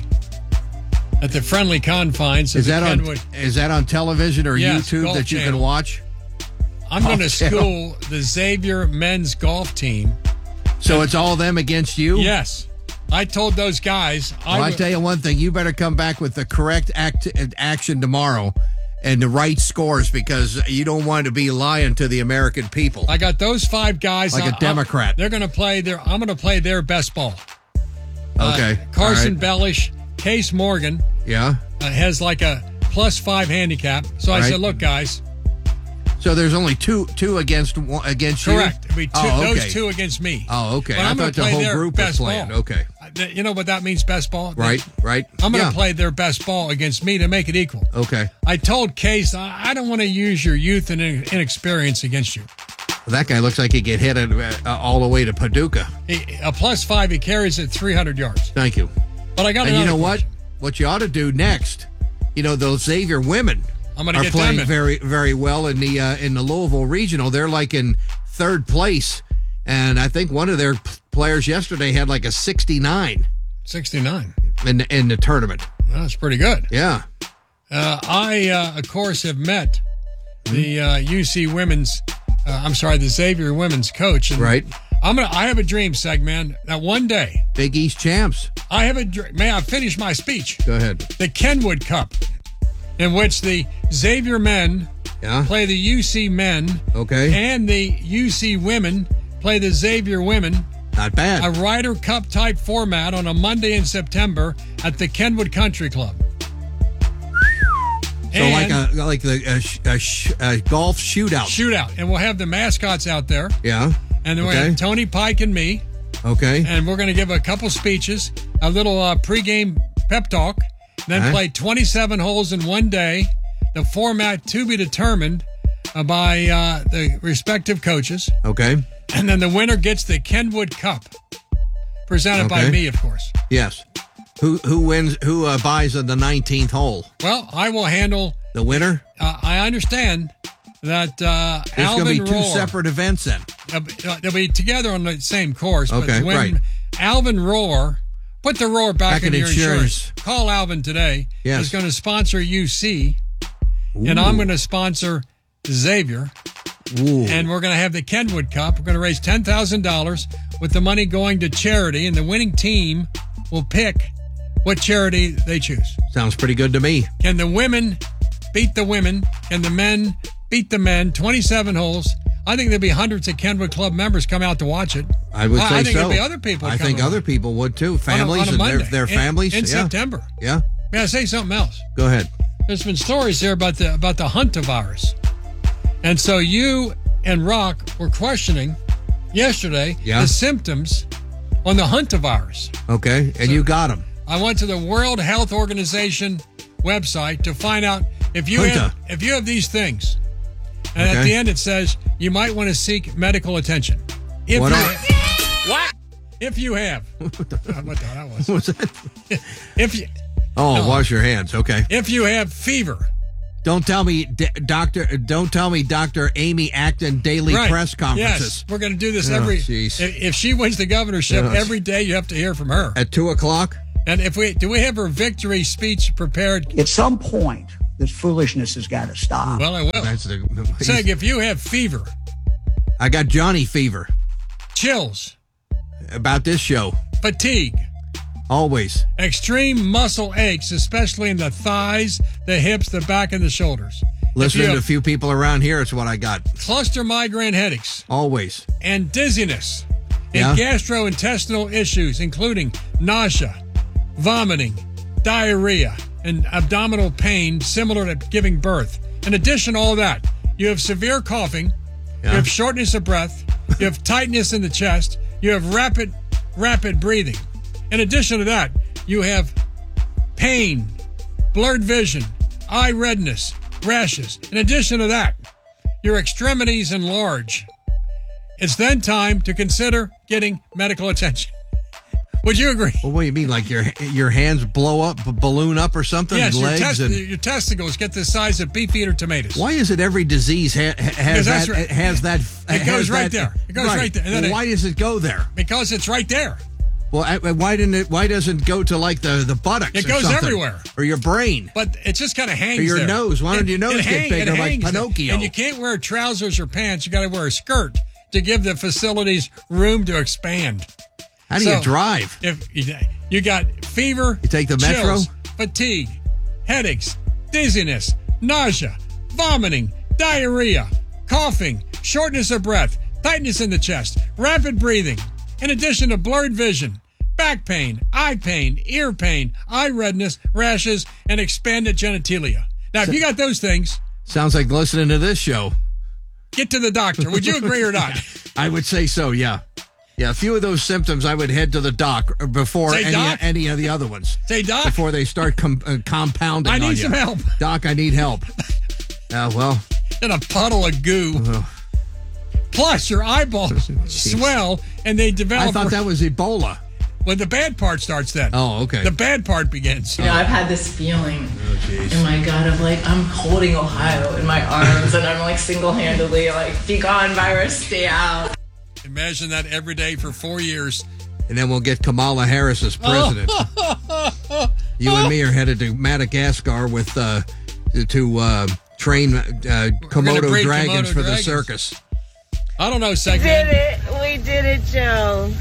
at the friendly confines of Is the that on Kenwood. is that on television or Yes, YouTube Golf that you Channel. can watch? I'm going to Golf Channel. school the Xavier men's golf team. So it's all them against you? Yes. I told those guys. Well, I would- tell you one thing, you better come back with the correct act, action tomorrow and the right scores because you don't want to be lying to the American people. I got those five guys. Like a I- I'm- Democrat. they're going to play their. I'm going to play their best ball. Okay. Uh, Carson All right. Bellish, Case Morgan Yeah. uh, has like a plus five handicap. So I Right. said, look, guys. So there's only two two against one, against you? Correct. It'd be two, Oh, okay. those two against me. Oh, okay. But I I'm gonna thought the play whole their group was best playing. ball. Okay. Uh, th- You know what that means, best ball? Right, right. I'm going to Yeah. play their best ball against me to make it equal. Okay. I told Case, I I don't want to use your youth and in- inexperience against you. Well, that guy looks like he get hit at, uh, all the way to Paducah. He, a plus five, he carries at three hundred yards. Thank you. But I got And you another know question. what? What you ought to do next, you know, those Xavier women I'm gonna are get playing them in. very, very well in the uh, in the Louisville regional. They're like in third place, and I think one of their p- players yesterday had like a sixty-nine sixty-nine in the, in the tournament. Well, that's pretty good. Yeah. Uh, I, uh, of course, have met the uh, U C women's, uh, I'm sorry, the Xavier women's coach. And Right. I'm gonna. I have a dream, Segman, that one day. Big East champs. I have a dream. May I finish my speech? Go ahead. The Kenwood Cup, in which the Xavier men Yeah. play the U C men. Okay. And the U C women play the Xavier women. Not bad. A Ryder Cup type format on a Monday in September at the Kenwood Country Club. So like a like the uh, sh, uh, sh, uh, golf shootout. Shootout. And we'll have the mascots out there. Yeah. And then we Okay. have Tony Pike and me. Okay. And we're going to give a couple speeches, a little uh, pregame pep talk, then Uh-huh. play twenty-seven holes in one day. The format to be determined uh, by uh, the respective coaches. Okay. And then the winner gets the Kenwood Cup, presented by Okay. me, of course. Yes. Who who wins? Who uh, buys on the nineteenth hole? Well, I will handle. The winner. Uh, I understand that uh, There's Alvin going to be two Rohr, separate events then. Uh, uh, they'll be together on the same course. Okay, but when right. Alvin Rohr, put the Rohr back, Back in in your insurance. insurance. Call Alvin today. Yes. He's going to sponsor U C, and I'm going to sponsor Xavier. Ooh. And we're going to have the Kenwood Cup. We're going to raise ten thousand dollars with the money going to charity, and the winning team will pick what charity they choose. Sounds pretty good to me. Can the women beat the women? Can the men beat the men? twenty-seven holes. I think there'll be hundreds of Kenwood Club members come out to watch it. I would say I think so. there'll be other people. I come think along. other people would too. Families on a, on a and Monday. their, their In- families. in, yeah. September. Yeah. May I say something else? Go ahead. There's been stories here about the about the hantavirus, and so you and Rock were questioning yesterday Yeah. the symptoms on the hantavirus. Okay. And you got them. I went to the World Health Organization website to find out if you Hunta. Uh, have, if you have these things, and at Okay. the end it says you might want to seek medical attention. If What you, are- what? if you have, what the hell was? What was that? If you, Oh, no. wash your hands. Okay. if you have fever, Don't tell me, D- Doctor. Don't tell me, Doctor Amy Acton daily right? press conferences Yes, we're going to do this Oh, every. jeez. If, if she wins the governorship, Yes. every day you have to hear from her. at two o'clock. And if we do, we have her victory speech prepared. At some point, this foolishness has got to stop. Well, I will. That's the. Saying if you have fever, I got Johnny fever chills, about this show. fatigue, Always. extreme muscle aches, especially in the thighs, the hips, the back, and the shoulders. Listening If you to a have few people around here, it's what I got. cluster migraine headaches Always. and dizziness Yeah. and gastrointestinal issues, including nausea, vomiting, diarrhea, and abdominal pain similar to giving birth. In addition to all that, you have severe coughing, Yeah. you have shortness of breath, you have tightness in the chest, you have rapid, rapid breathing. In addition to that, you have pain, blurred vision, eye redness, rashes. In addition to that, your extremities enlarge. It's then time to consider getting medical attention. Would you agree? Well, what do you mean? Like your your hands blow up, b- balloon up, or something? Yes, and your, legs test- and your testicles get the size of beef-eater tomatoes. why is it every disease ha- ha- has Because that's that? right. Has that? It has goes right that- there. It goes right there. And then Well, it- why does it go there? Because it's right there. Well, I- why didn't it? Why doesn't it go to like the the buttocks? It or goes something? everywhere. Or your brain. But it just kind of hangs Or your there. nose. Why don't It- your nose it get hang- bigger it like hangs there. Pinocchio? And you can't wear trousers or pants. You got to wear a skirt to give the facilities room to expand. How do So, you drive? If you, you got fever, You take the metro? chills, fatigue, headaches, dizziness, nausea, vomiting, diarrhea, coughing, shortness of breath, tightness in the chest, rapid breathing, in addition to blurred vision, back pain, eye pain, ear pain, eye redness, rashes, and expanded genitalia. Now, if you got those things, Sounds like listening to this show. get to the doctor. Would you agree or not? I would say so. Yeah. Yeah, a few of those symptoms, I would head to the doc before Say, any Doc? any of the other ones. Say, Doc? Before they start com- uh, compounding I on need you. some help. Doc, I need help. Uh, well, In a puddle of goo. uh, Plus, your eyeballs swell and they develop. I thought that was Ebola. Well, the bad part starts then. Oh, okay. The bad part begins. You know, I've had this feeling Oh, in my gut of like, I'm holding Ohio in my arms and I'm like single-handedly like, be gone, virus, stay out. Imagine that every day for four years. And then we'll get Kamala Harris as president. You and me are headed to Madagascar with uh, to uh, train uh, Komodo breed dragons Komodo for dragons. the circus. I don't know, We segment. did it. We did it, Joe.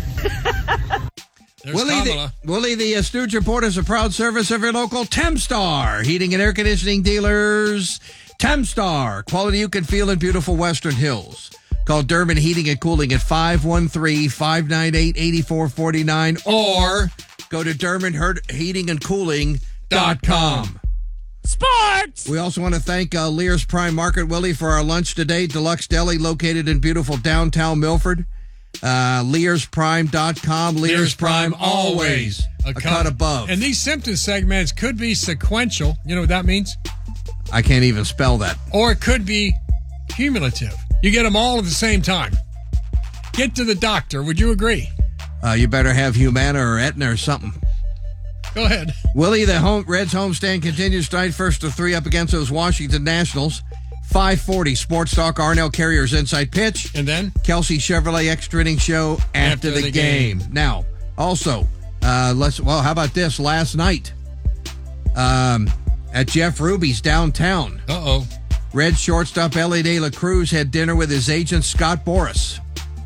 There's Willie the, Kamala. Willie the uh, Stooge Report is a proud service of your local Temstar heating and air conditioning dealers. Temstar, quality you can feel in beautiful Western Hills. Call Derman Heating and Cooling at five one three, five nine eight, eight four four nine or go to derman heating and cooling dot com. Sports. We also want to thank uh, Lear's Prime Market, Willie, for our lunch today. Deluxe Deli located in beautiful downtown Milford. Uh, Lears Prime dot com. Lears Prime, always a, cut, above. And these symptom segments could be sequential. You know what that means? I can't even spell that. Or it could be cumulative. You get them all at the same time. Get to the doctor. Would you agree? Uh, you better have Humana or Aetna or something. Go ahead. Willie, the home, Reds homestand continues tonight, first to three up against those Washington Nationals. five forty, Sports Talk, Arnell Carriers Inside Pitch. And then? Kelsey Chevrolet Extra Inning Show after, After the, the game. game. Now, also, uh, let's, well, how about this? Last night, um, at Jeff Ruby's downtown. Uh-oh. Red shortstop Ellie De La Cruz had dinner with his agent, Scott Boras.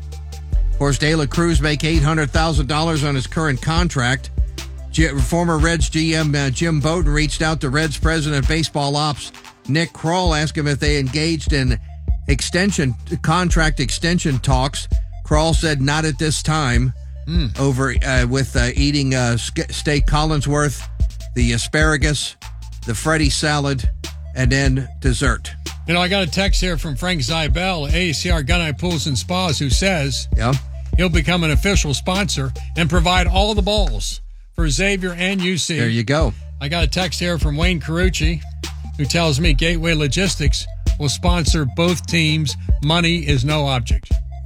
Of course, De La Cruz make eight hundred thousand dollars on his current contract. G- former Reds G M uh, Jim Bowden reached out to Reds president of baseball ops, Nick Kroll, asked him if they engaged in extension contract extension talks. Kroll said not at this time. Mm. Over uh, with uh, eating uh, sk- steak Collinsworth, the asparagus, the Freddy salad, and then dessert. You know, I got a text here from Frank Zybel, A C R Gun Eye Pools and Spas, who says yeah. he'll become an official sponsor and provide all the balls for Xavier and U C. There you go. I got a text here from Wayne Carucci, who tells me Gateway Logistics will sponsor both teams. Money is no object.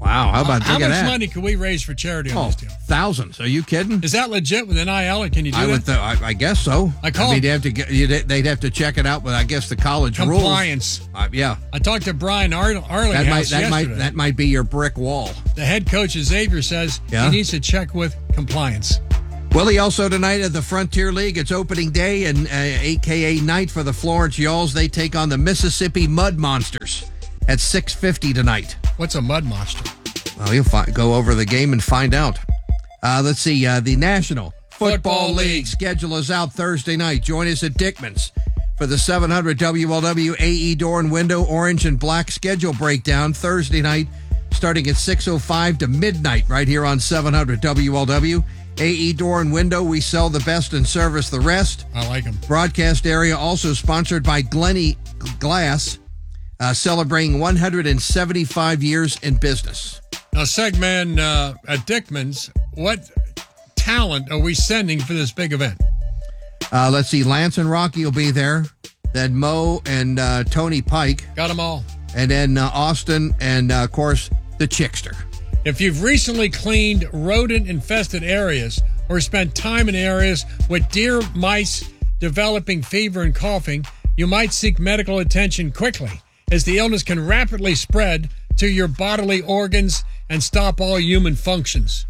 Wow, how about How look at much that? money can we raise for charity on Oh, this deal? thousands. Are you kidding? Is that legit with an I L? Can you do I that? would. Th- I, I guess so. I called- I mean, they have to get. you'd- They'd have to check it out with, I guess, the college rules. Compliance. Uh, yeah, I talked to Brian Ar- Arlinghouse that might. That yesterday. might. That might be your brick wall. The head coach of Xavier says Yeah? he needs to check with compliance. Willie, also tonight at the Frontier League, it's opening day and uh, A K A night for the Florence Yalls. They take on the Mississippi Mud Monsters at six fifty tonight. What's a mud monster? Well, you'll fi- go over the game and find out. Uh, let's see. Uh, the National Football, Football League. League schedule is out Thursday night. Join us at Dickman's for the seven hundred W L W A E Door and Window Orange and Black schedule breakdown Thursday night, starting at six oh five to midnight right here on seven hundred W L W. A E Door and Window, we sell the best and service the rest. I like them. Broadcast area also sponsored by Glenny Glass, uh, celebrating one hundred seventy-five years in business. Now, Segman uh, at Dickman's, what talent are we sending for this big event? Uh, let's see, Lance and Rocky will be there. Then Mo and uh, Tony Pike. Got them all. And then uh, Austin and, uh, of course, the Chickster. If you've recently cleaned rodent-infested areas or spent time in areas with deer mice developing fever and coughing, you might seek medical attention quickly, as the illness can rapidly spread to your bodily organs and stop all human functions.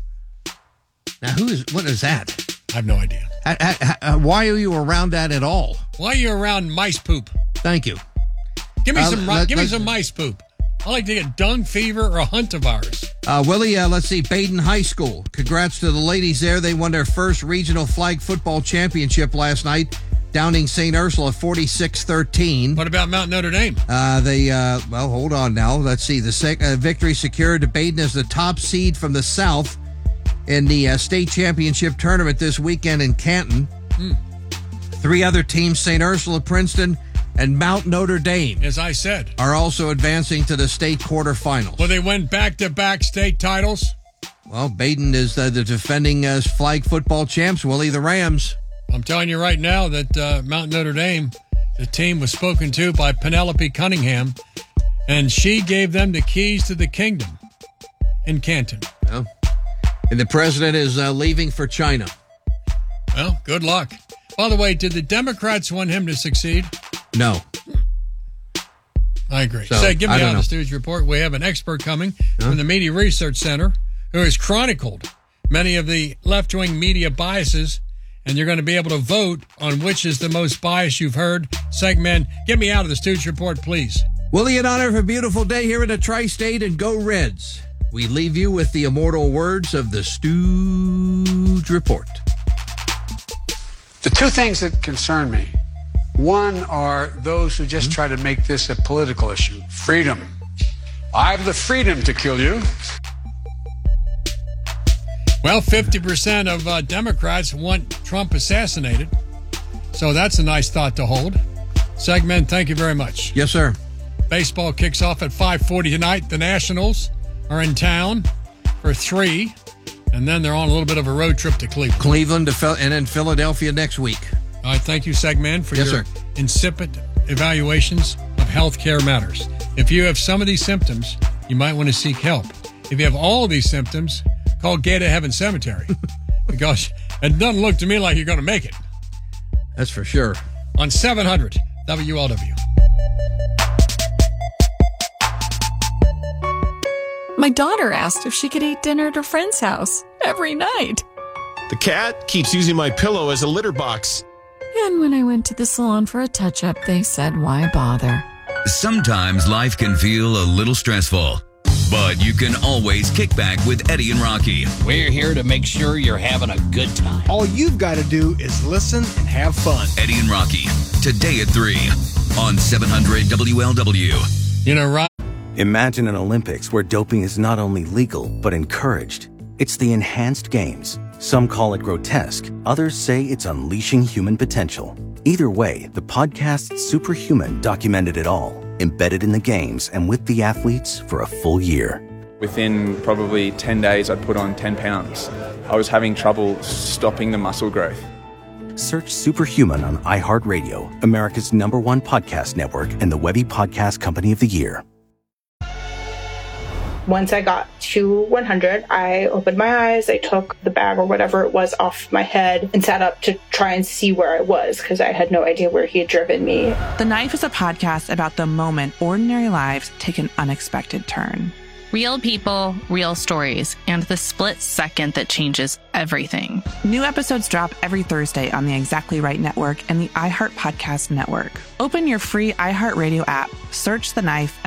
Now, who is? What is that? I have no idea. Uh, uh, uh, why are you around that at all? Why are you around mice poop? Thank you. Give me Uh, some. let- give me let- some mice poop. I like to get dung fever or hantavirus. Uh, Willie, uh, let's see, Baden High School. Congrats to the ladies there. They won their first regional flag football championship last night, downing Saint Ursula forty-six thirteen. What about Mount Notre Dame? Uh, they, uh, well, hold on now. Let's see. The sec- uh, victory secured Baden as the top seed from the South in the uh, state championship tournament this weekend in Canton. Hmm. Three other teams, Saint Ursula, Princeton, and Mount Notre Dame, As I said. are also advancing to the state quarterfinals. Well, they win back-to-back state titles. Well, Baden is uh, the defending uh, flag football champs, Willie, the Rams. I'm telling you right now that uh, Mount Notre Dame, the team was spoken to by Penelope Cunningham, and she gave them the keys to the kingdom in Canton. Well, and the president is uh, leaving for China. Well, good luck. By the way, did the Democrats want him to succeed? No. I agree. So, Say, give me I don't out know. the Stooge Report. We have an expert coming Huh? from the Media Research Center who has chronicled many of the left-wing media biases, and you're going to be able to vote on which is the most biased you've heard. Segment, get me out of the Stooge Report, please. Willie, in honor of a beautiful day here in the Tri-State, and go Reds, we leave you with the immortal words of the Stooge Report. The two things that concern me, one are those who just try to make this a political issue. Freedom. I have the freedom to kill you. Well, fifty percent of uh, Democrats want Trump assassinated, so that's a nice thought to hold. Segment, thank you very much. Yes, sir. Baseball kicks off at five forty tonight. The Nationals are in town for three, and then they're on a little bit of a road trip to Cleveland. Cleveland to Phil- and then Philadelphia next week. All right, thank you, Segman, for Yes, your sir. insipid evaluations of healthcare matters. If you have some of these symptoms, you might want to seek help. If you have all of these symptoms, call Gate of Heaven Cemetery because it doesn't look to me like you're going to make it. That's for sure. On seven hundred W L W. My daughter asked if she could eat dinner at her friend's house every night. The cat keeps using my pillow as a litter box. And when I went to the salon for a touch-up, they said, why bother? Sometimes life can feel a little stressful, but you can always kick back with Eddie and Rocky. We're here to make sure you're having a good time. All you've got to do is listen and have fun. Eddie and Rocky, today at three on seven hundred W L W. You know, Rock. Imagine an Olympics where doping is not only legal, but encouraged. It's the enhanced games. Some call it grotesque. Others say it's unleashing human potential. Either way, the podcast Superhuman documented it all, embedded in the games and with the athletes for a full year. Within probably ten days, I'd put on ten pounds. I was having trouble stopping the muscle growth. Search Superhuman on iHeartRadio, America's number one podcast network and the Webby Podcast Company of the Year. Once I got to one hundred, I opened my eyes, I took the bag or whatever it was off my head and sat up to try and see where I was because I had no idea where he had driven me. The Knife is a podcast about the moment ordinary lives take an unexpected turn. Real people, real stories, and the split second that changes everything. New episodes drop every Thursday on the Exactly Right Network and the iHeart Podcast Network. Open your free iHeartRadio app, search The Knife,